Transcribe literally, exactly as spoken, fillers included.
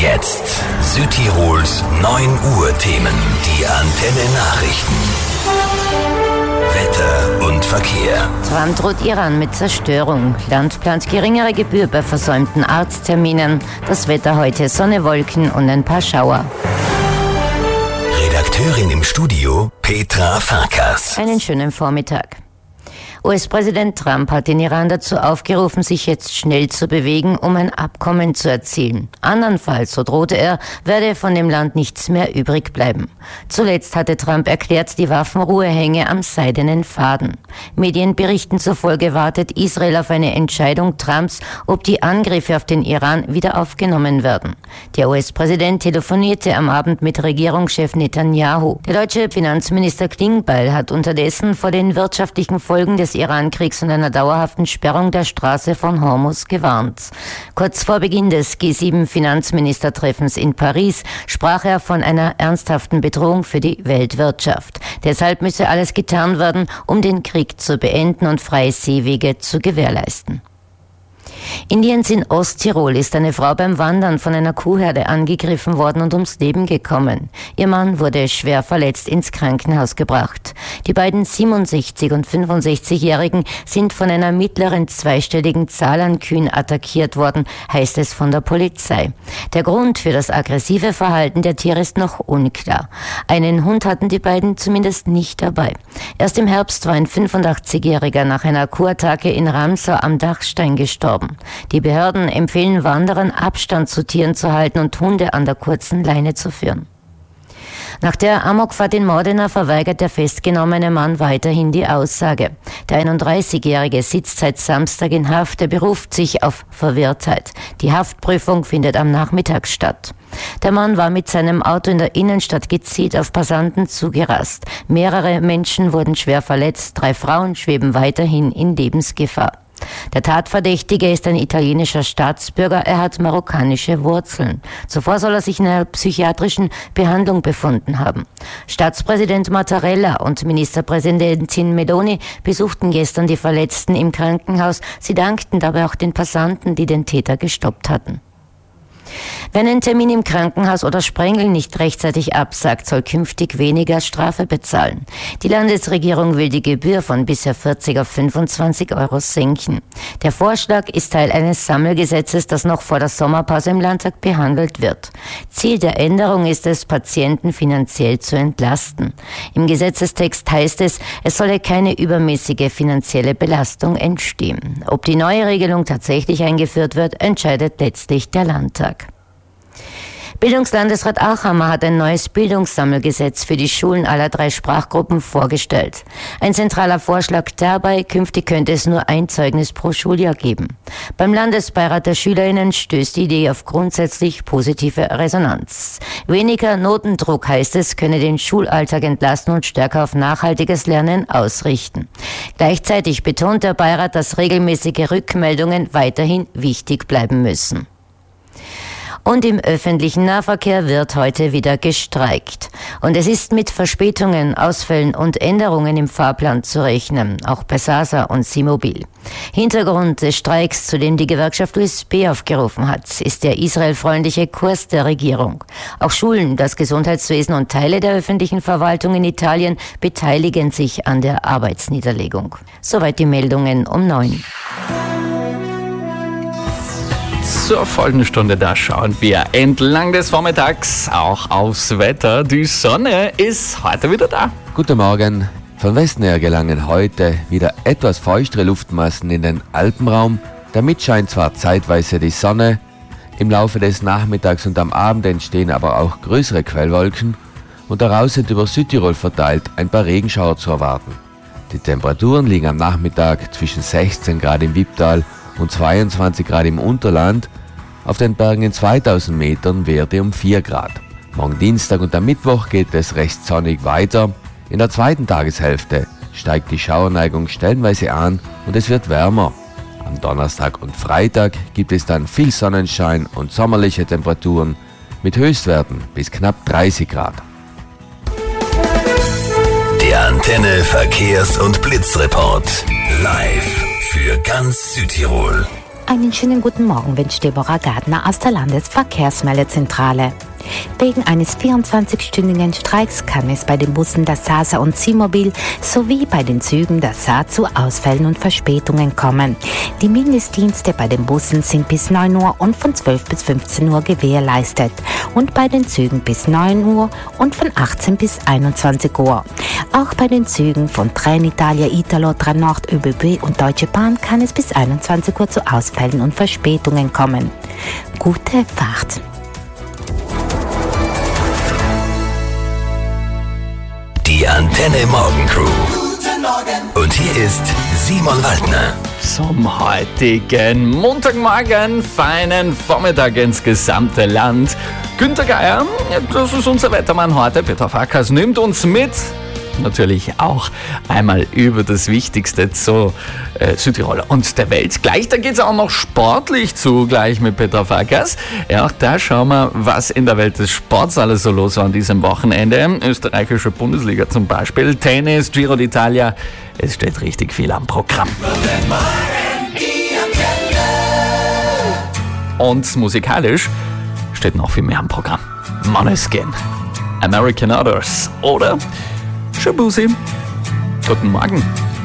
jetzt Südtirols neun Uhr Themen. Die Antenne Nachrichten. Wetter und Verkehr. Trump droht Iran mit Zerstörung. Land plant geringere Gebühr bei versäumten Arztterminen. Das Wetter heute Sonne, Wolken und ein paar Schauer. Redakteurin im Studio Petra Farkas. Einen schönen Vormittag. U S-Präsident Trump hat den Iran dazu aufgerufen, sich jetzt schnell zu bewegen, um ein Abkommen zu erzielen. Andernfalls, so drohte er, werde von dem Land nichts mehr übrig bleiben. Zuletzt hatte Trump erklärt, die Waffenruhe hänge am seidenen Faden. Medienberichten zufolge wartet Israel auf eine Entscheidung Trumps, ob die Angriffe auf den Iran wieder aufgenommen werden. Der U S-Präsident telefonierte am Abend mit Regierungschef Netanyahu. Der deutsche Finanzminister Klingbeil hat unterdessen vor den wirtschaftlichen Folgen des Iran-Kriegs und einer dauerhaften Sperrung der Straße von Hormuz gewarnt. Kurz vor Beginn des G sieben Finanzministertreffens in Paris sprach er von einer ernsthaften Bedrohung für die Weltwirtschaft. Deshalb müsse alles getan werden, um den Krieg zu beenden und freie Seewege zu gewährleisten. Indiens in Osttirol ist eine Frau beim Wandern von einer Kuhherde angegriffen worden und ums Leben gekommen. Ihr Mann wurde schwer verletzt ins Krankenhaus gebracht. Die beiden siebenundsechzig- und fünfundsechzigjährigen sind von einer mittleren zweistelligen Zahl an Kühen attackiert worden, heißt es von der Polizei. Der Grund für das aggressive Verhalten der Tiere ist noch unklar. Einen Hund hatten die beiden zumindest nicht dabei. Erst im Herbst war ein fünfundachtzigjähriger nach einer Kuhattacke in Ramsau am Dachstein gestorben. Die Behörden empfehlen Wanderern, Abstand zu Tieren zu halten und Hunde an der kurzen Leine zu führen. Nach der Amokfahrt in Modena verweigert der festgenommene Mann weiterhin die Aussage. Der einunddreißigjährige sitzt seit Samstag in Haft, er beruft sich auf Verwirrtheit. Die Haftprüfung findet am Nachmittag statt. Der Mann war mit seinem Auto in der Innenstadt gezielt auf Passanten zugerast. Mehrere Menschen wurden schwer verletzt, drei Frauen schweben weiterhin in Lebensgefahr. Der Tatverdächtige ist ein italienischer Staatsbürger, er hat marokkanische Wurzeln. Zuvor soll er sich in einer psychiatrischen Behandlung befunden haben. Staatspräsident Mattarella und Ministerpräsidentin Meloni besuchten gestern die Verletzten im Krankenhaus. Sie dankten dabei auch den Passanten, die den Täter gestoppt hatten. Wer einen Termin im Krankenhaus oder Sprengel nicht rechtzeitig absagt, soll künftig weniger Strafe bezahlen. Die Landesregierung will die Gebühr von bisher vierzig auf fünfundzwanzig Euro senken. Der Vorschlag ist Teil eines Sammelgesetzes, das noch vor der Sommerpause im Landtag behandelt wird. Ziel der Änderung ist es, Patienten finanziell zu entlasten. Im Gesetzestext heißt es, es solle keine übermäßige finanzielle Belastung entstehen. Ob die neue Regelung tatsächlich eingeführt wird, entscheidet letztlich der Landtag. Bildungslandesrat Achammer hat ein neues Bildungssammelgesetz für die Schulen aller drei Sprachgruppen vorgestellt. Ein zentraler Vorschlag dabei, künftig könnte es nur ein Zeugnis pro Schuljahr geben. Beim Landesbeirat der SchülerInnen stößt die Idee auf grundsätzlich positive Resonanz. Weniger Notendruck, heißt es, könne den Schulalltag entlasten und stärker auf nachhaltiges Lernen ausrichten. Gleichzeitig betont der Beirat, dass regelmäßige Rückmeldungen weiterhin wichtig bleiben müssen. Und im öffentlichen Nahverkehr wird heute wieder gestreikt. Und es ist mit Verspätungen, Ausfällen und Änderungen im Fahrplan zu rechnen, auch bei Sasa und Simobil. Hintergrund des Streiks, zu dem die Gewerkschaft U S P aufgerufen hat, ist der israelfreundliche Kurs der Regierung. Auch Schulen, das Gesundheitswesen und Teile der öffentlichen Verwaltung in Italien beteiligen sich an der Arbeitsniederlegung. Soweit die Meldungen um neun. Zur folgenden Stunde, da schauen wir entlang des Vormittags auch aufs Wetter. Die Sonne ist heute wieder da. Guten Morgen. Von Westen her gelangen heute wieder etwas feuchtere Luftmassen in den Alpenraum. Damit scheint zwar zeitweise die Sonne, im Laufe des Nachmittags und am Abend entstehen aber auch größere Quellwolken und daraus sind über Südtirol verteilt ein paar Regenschauer zu erwarten. Die Temperaturen liegen am Nachmittag zwischen sechzehn Grad im Wipptal und zweiundzwanzig Grad im Unterland, auf den Bergen in zweitausend Metern Werte um vier Grad. Morgen Dienstag und am Mittwoch geht es recht sonnig weiter. In der zweiten Tageshälfte steigt die Schauerneigung stellenweise an und es wird wärmer. Am Donnerstag und Freitag gibt es dann viel Sonnenschein und sommerliche Temperaturen mit Höchstwerten bis knapp dreißig Grad. Der Antenne Verkehrs- und Blitzreport live für ganz Südtirol. Einen schönen guten Morgen wünscht Deborah Gardner aus der Landesverkehrsmeldezentrale. Wegen eines vierundzwanzigstündigen Streiks kann es bei den Bussen der Sasa und Simobil sowie bei den Zügen der S A zu Ausfällen und Verspätungen kommen. Die Mindestdienste bei den Bussen sind bis neun Uhr und von zwölf bis fünfzehn Uhr gewährleistet und bei den Zügen bis neun Uhr und von achtzehn bis einundzwanzig Uhr. Auch bei den Zügen von Trenitalia, Italo, Tranort, ÖBB und Deutsche Bahn kann es bis einundzwanzig Uhr zu Ausfällen und Verspätungen kommen. Gute Fahrt! Die Antenne Morgen Crew. Guten Morgen. Und hier ist Simon Waldner. Zum heutigen Montagmorgen, feinen Vormittag ins gesamte Land. Günter Geier, das ist unser Wettermann heute, Peter Farkas, nimmt uns mit. Natürlich auch einmal über das Wichtigste zu äh, Südtirol und der Welt. Gleich, da geht es auch noch sportlich zu, gleich mit Peter Farkas. Ja, auch da schauen wir, was in der Welt des Sports alles so los war an diesem Wochenende. Österreichische Bundesliga zum Beispiel, Tennis, Giro d'Italia. Es steht richtig viel am Programm. Und musikalisch steht noch viel mehr am Programm. Måneskin, American Others oder Shabuzi. Guten Morgen.